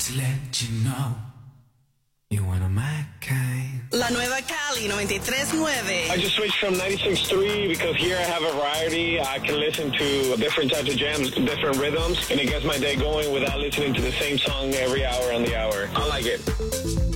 to let you know you're one of my kind. La Nueva Cali 93.9. I just switched from 96.3 because here I have a variety. I can listen to different types of jams, different rhythms, and it gets my day going without listening to the same song every hour on the hour. I like it.